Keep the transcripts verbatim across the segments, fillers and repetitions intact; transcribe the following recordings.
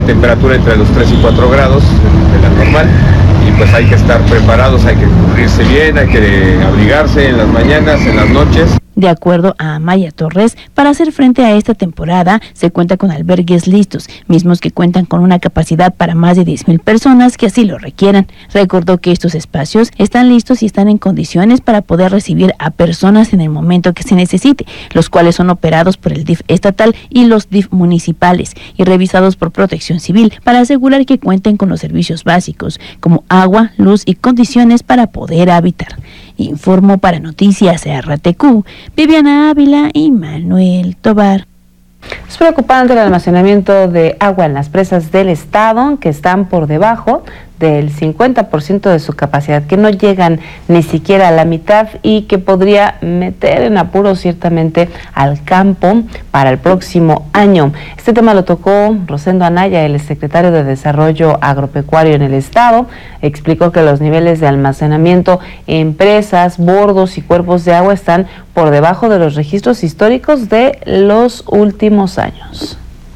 Temperatura entre los tres y cuatro grados de la normal, y pues hay que estar preparados, hay que cubrirse bien, hay que abrigarse en las mañanas, en las noches. De acuerdo a Amaya Torres, para hacer frente a esta temporada se cuenta con albergues listos, mismos que cuentan con una capacidad para más de diez mil personas que así lo requieran. Recordó que estos espacios están listos y están en condiciones para poder recibir a personas en el momento que se necesite, los cuales son operados por el D I F estatal y los D I F municipales y revisados por Protección Civil para asegurar que cuenten con los servicios básicos como agua, luz y condiciones para poder habitar. Informó para Noticias R T Q, Viviana Ávila y Manuel Tobar. Es preocupante el almacenamiento de agua en las presas del estado, que están por debajo del cincuenta por ciento de su capacidad, que no llegan ni siquiera a la mitad y que podría meter en apuros ciertamente al campo para el próximo año. Este tema lo tocó Rosendo Anaya, el secretario de Desarrollo Agropecuario en el estado. Explicó que los niveles de almacenamiento en presas, bordos y cuerpos de agua están por debajo de los registros históricos de los últimos años.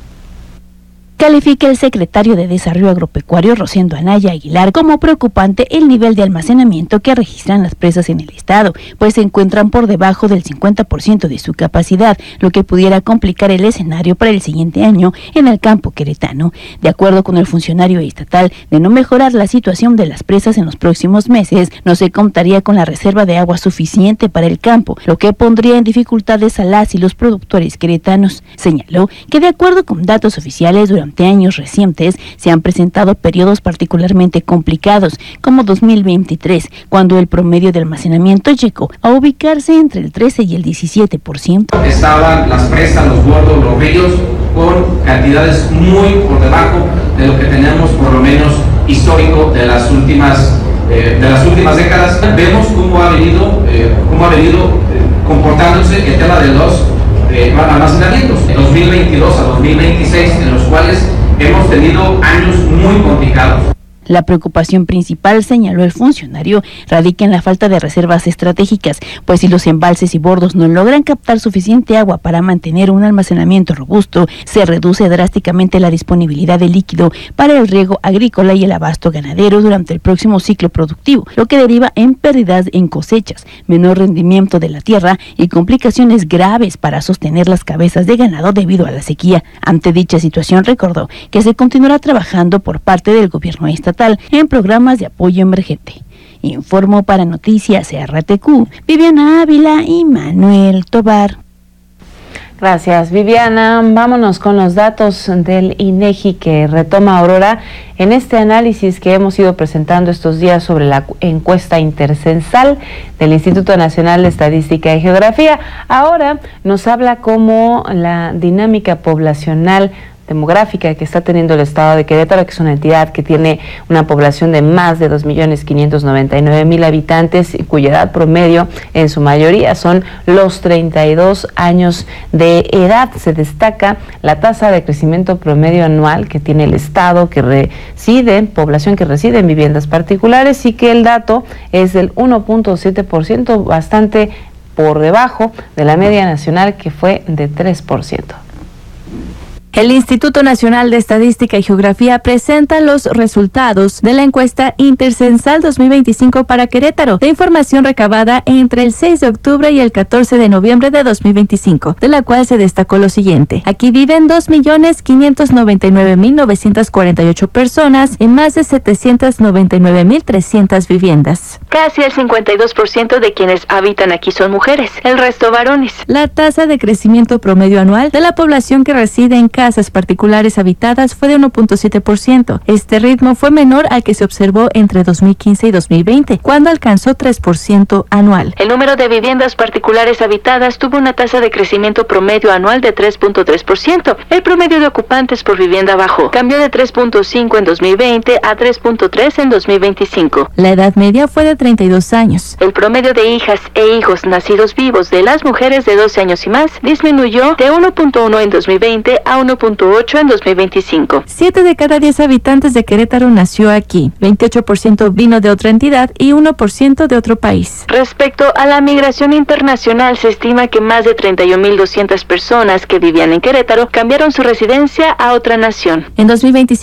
Califica el secretario de Desarrollo Agropecuario, Rosendo Anaya Aguilar, como preocupante el nivel de almacenamiento que registran las presas en el estado, pues se encuentran por debajo del cincuenta por ciento de su capacidad, lo que pudiera complicar el escenario para el siguiente año en el campo queretano. De acuerdo con el funcionario estatal, de no mejorar la situación de las presas en los próximos meses, no se contaría con la reserva de agua suficiente para el campo, lo que pondría en dificultades a las y los productores queretanos. Señaló que de acuerdo con datos oficiales, durante Durante años recientes se han presentado periodos particularmente complicados, como dos mil veintitrés, cuando el promedio de almacenamiento llegó a ubicarse entre el trece y el diecisiete por ciento. Estaban las presas, los bordos, los ríos con cantidades muy por debajo de lo que tenemos por lo menos histórico de las últimas eh, de las últimas décadas. Vemos cómo ha venido eh, cómo ha venido eh, comportándose el tema de los Eh, almacenamientos de dos mil veintidós a dos mil veintiséis, en los cuales hemos tenido años muy complicados. La preocupación principal, señaló el funcionario, radica en la falta de reservas estratégicas, pues si los embalses y bordos no logran captar suficiente agua para mantener un almacenamiento robusto, se reduce drásticamente la disponibilidad de líquido para el riego agrícola y el abasto ganadero durante el próximo ciclo productivo, lo que deriva en pérdidas en cosechas, menor rendimiento de la tierra y complicaciones graves para sostener las cabezas de ganado debido a la sequía. Ante dicha situación, recordó que se continuará trabajando por parte del gobierno estatal en programas de apoyo emergente. Informó para Noticias R T Q, Viviana Ávila y Manuel Tobar. Gracias, Viviana. Vámonos con los datos del INEGI que retoma Aurora en este análisis que hemos ido presentando estos días sobre la encuesta intercensal del Instituto Nacional de Estadística y Geografía. Ahora nos habla cómo la dinámica poblacional demográfica que está teniendo el estado de Querétaro, que es una entidad que tiene una población de más de dos millones quinientos noventa y nueve mil habitantes, y cuya edad promedio en su mayoría son los treinta y dos años de edad. Se destaca la tasa de crecimiento promedio anual que tiene el estado, que reside, población que reside en viviendas particulares, y que el dato es del uno punto siete por ciento, bastante por debajo de la media nacional, que fue de tres por ciento. El Instituto Nacional de Estadística y Geografía presenta los resultados de la encuesta intercensal dos mil veinticinco para Querétaro, de información recabada entre el seis de octubre y el catorce de noviembre de dos mil veinticinco, de la cual se destacó lo siguiente. Aquí viven dos millones quinientos noventa y nueve mil novecientas cuarenta y ocho personas en más de setecientas noventa y nueve mil trescientas viviendas. Casi el cincuenta y dos por ciento de quienes habitan aquí son mujeres, el resto varones. La tasa de crecimiento promedio anual de la población que reside en casas particulares habitadas fue de uno punto siete por ciento. Este ritmo fue menor al que se observó entre dos mil quince y dos mil veinte, cuando alcanzó tres por ciento anual. El número de viviendas particulares habitadas tuvo una tasa de crecimiento promedio anual de tres punto tres por ciento. El promedio de ocupantes por vivienda bajó. Cambió de tres punto cinco en dos mil veinte a tres punto tres en dos mil veinticinco. La edad media fue de treinta y dos años. El promedio de hijas e hijos nacidos vivos de las mujeres de doce años y más disminuyó de uno punto uno en dos mil veinte a uno uno punto ocho en dos mil veinticinco. Siete de cada diez habitantes de Querétaro nació aquí, veintiocho por ciento vino de otra entidad y uno por ciento de otro país. Respecto a la migración internacional, se estima que más de treinta y un mil doscientas personas que vivían en Querétaro cambiaron su residencia a otra nación. En dos mil veinticinco